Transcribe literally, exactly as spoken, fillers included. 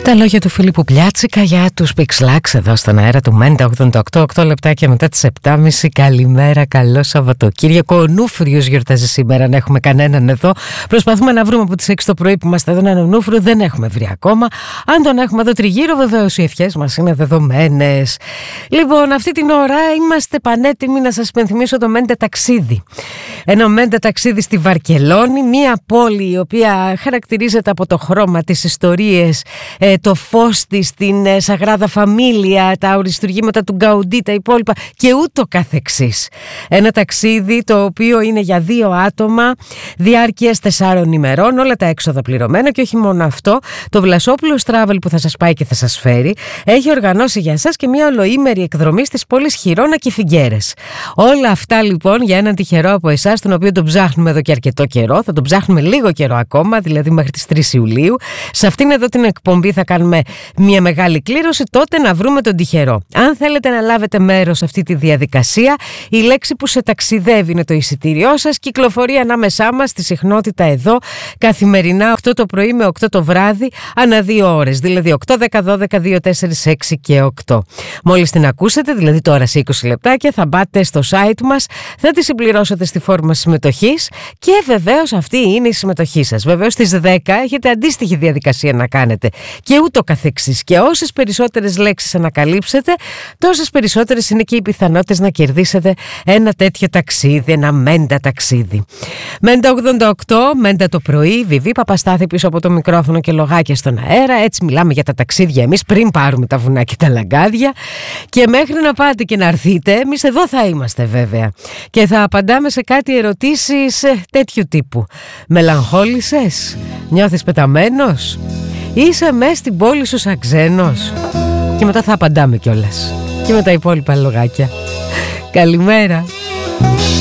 Τα λόγια του Φίλιππου Πλιάτσικα για τους Pixlax εδώ στον αέρα του Μέντα ογδόντα οκτώ, οκτώ λεπτάκια μετά τις επτά και μισή. Καλημέρα, καλό Σαββατοκύριακο. Ο Νούφριος γιορτάζει σήμερα, αν έχουμε κανέναν εδώ. Προσπαθούμε να βρούμε από τις έξι το πρωί που είμαστε εδώ έναν Νούφριο, δεν έχουμε βρει ακόμα. Αν τον έχουμε εδώ τριγύρω, βεβαίως οι ευχές μας είναι δεδομένες. Λοιπόν, αυτή την ώρα είμαστε πανέτοιμοι να σας υπενθυμίσω το Μέντα ταξίδι. Ένα Μέντα ταξίδι στη Βαρκελόνη, μια πόλη η οποία χαρακτηρίζεται από το χρώμα, τις ιστορίες, το φως της, την Σαγράδα Φαμίλια, τα οριστουργήματα του Γκαουντί, τα υπόλοιπα και ούτω καθεξής. Ένα ταξίδι το οποίο είναι για δύο άτομα, διάρκειας τεσσάρων ημερών, όλα τα έξοδα πληρωμένα και όχι μόνο αυτό. Το Βλασόπουλος Travel που θα σας πάει και θα σας φέρει έχει οργανώσει για εσάς και μια ολοήμερη εκδρομή στις πόλεις Χιρόνα και Φιγκέρες. Όλα αυτά λοιπόν για έναν τυχερό από εσάς, τον οποίο τον ψάχνουμε εδώ και αρκετό καιρό. Θα τον ψάχνουμε λίγο καιρό ακόμα, δηλαδή μέχρι τις τρεις Ιουλίου. Σε αυτήν εδώ την εκπομπή θα κάνουμε μια μεγάλη κλήρωση, τότε να βρούμε τον τυχερό. Αν θέλετε να λάβετε μέρος σε αυτή τη διαδικασία, η λέξη που σε ταξιδεύει είναι το εισιτήριό σας. Κυκλοφορεί ανάμεσά μας στη συχνότητα εδώ καθημερινά οκτώ το πρωί με οκτώ το βράδυ, ανά δύο ώρες, δηλαδή οκτώ, δέκα, δώδεκα, δύο, τέσσερα, έξι και οκτώ. Μόλις την ακούσετε, δηλαδή τώρα σε είκοσι λεπτάκια, θα μπάτε στο site μας, θα τη συμπληρώσετε στη φόρμα συμμετοχής και βεβαίως αυτή είναι η συμμετοχή σας. Βεβαίως στις δέκα έχετε αντίστοιχη διαδικασία να κάνετε και ούτω καθεξής. Και όσες περισσότερες λέξεις ανακαλύψετε, τόσες περισσότερες είναι και οι πιθανότητες να κερδίσετε ένα τέτοιο ταξίδι, ένα Μέντα ταξίδι. Μέντα ογδόντα οκτώ, Μέντα το πρωί, Βιβί Παπαστάθη πίσω από το μικρόφωνο και λογάκια στον αέρα. Έτσι μιλάμε για τα ταξίδια εμείς πριν πάρουμε τα βουνά και τα λαγκάδια. Και μέχρι να πάτε και να έρθετε, εμείς εδώ θα είμαστε βέβαια. Και θα απαντάμε σε κάτι ερωτήσεις τέτοιου τύπου. Μελαγχόλησες? Νιώθεις πεταμένος? Είσαι μέσα στην πόλη σου σαν ξένος? Και μετά θα απαντάμε κιόλας. Και με τα υπόλοιπα λογάκια. Καλημέρα.